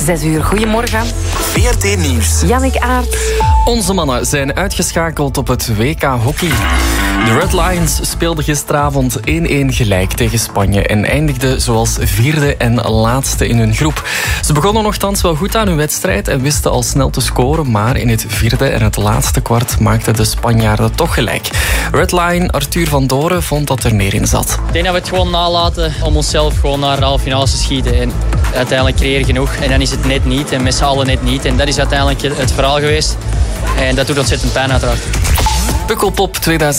6 uur. Goedemorgen. VRT Nieuws. Jannik Aert. Onze mannen zijn uitgeschakeld op het WK Hockey. De Red Lions speelden gisteravond 1-1 gelijk tegen Spanje en eindigden zoals vierde en laatste in hun groep. Ze begonnen nogthans wel goed aan hun wedstrijd en wisten al snel te scoren, maar in het vierde en het laatste kwart maakten de Spanjaarden toch gelijk. Red Lion Arthur van Doren vond dat er meer in zat. Ik denk dat we het gewoon nalaten om onszelf gewoon naar de halve finales te schieten. En uiteindelijk creëer je genoeg en dan is het net niet en met z'n allen net niet. En dat is uiteindelijk het verhaal geweest. En dat doet ontzettend pijn uiteraard. Pukkelpop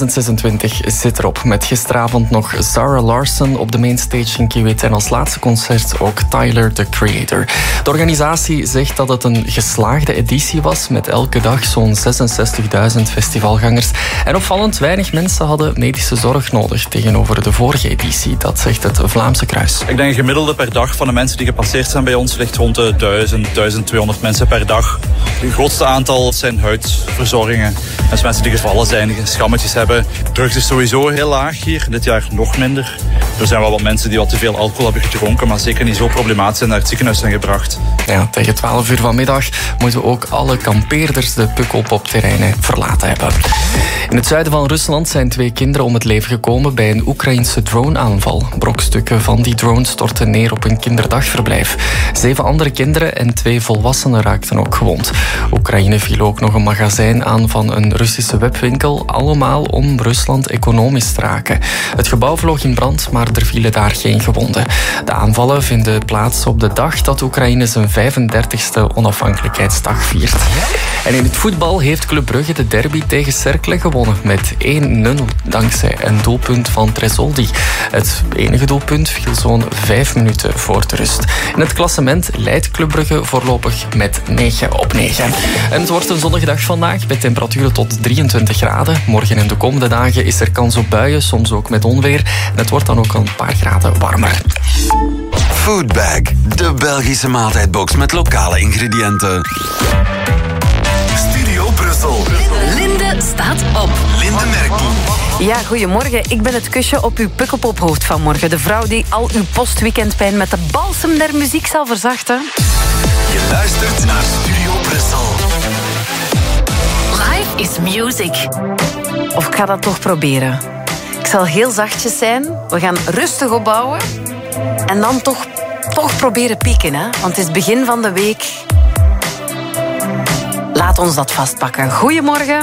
2026 zit erop. Met gisteravond nog Zara Larsson op de mainstage in Kiewit en als laatste concert ook Tyler, the Creator. De organisatie zegt dat het een geslaagde editie was met elke dag zo'n 66.000 festivalgangers. En opvallend weinig mensen hadden medische zorg nodig tegenover de vorige editie. Dat zegt het Vlaamse Kruis. Ik denk een gemiddelde per dag van de mensen die gepasseerd zijn bij ons ligt rond de 1200 mensen per dag. Het grootste aantal zijn huidverzorgingen. Dus mensen die gevallen zijn, die schammetjes hebben. Drugs is sowieso heel laag hier. Dit jaar nog minder. Er zijn wel wat mensen die wat te veel alcohol hebben gedronken, maar zeker niet zo problematisch en naar het ziekenhuis zijn gebracht. Ja, tegen 12 uur vanmiddag moeten ook alle kampeerders de Pukkelpop-terreinen verlaten hebben. In het zuiden van Rusland zijn 2 kinderen om het leven gekomen bij een Oekraïnse droneaanval. Brokstukken van die drone stortten neer op een kinderdagverblijf. 7 andere kinderen en 2 volwassenen raakten ook gewond. Oekraïne viel ook nog een magazijn aan van een Russische webwinkel, allemaal om Rusland economisch te raken. Het gebouw vloog in brand, maar er vielen daar geen gewonden. De aanvallen vinden plaats op de dag dat Oekraïne zijn 35e onafhankelijkheidsdag viert. En in het voetbal heeft Club Brugge de derby tegen Cercle gewonnen met 1-0 dankzij een doelpunt van Tresoldi. Het enige doelpunt viel zo'n 5 minuten voor de rust. In het klassement leidt Club Brugge voorlopig met 9 op 9. En het wordt een zonnige dag vandaag met temperaturen tot 23 graden. Morgen en de komende dagen is er kans op buien, soms ook met onweer. En het wordt dan ook een paar graden warmer. Foodbag, de Belgische maaltijdbox met lokale ingrediënten. Studio Brussel. Linde staat op. Linde Merkel. Ja, goedemorgen. Ik ben het kusje op uw Pukkelpophoofd vanmorgen. De vrouw die al uw postweekendpijn met de balsem der muziek zal verzachten. Je luistert naar Studio Brussel. Life is music. Of ik ga dat toch proberen. Ik zal heel zachtjes zijn. We gaan rustig opbouwen. En dan toch proberen pieken, hè? Want het is begin van de week. Laat ons dat vastpakken. Goedemorgen.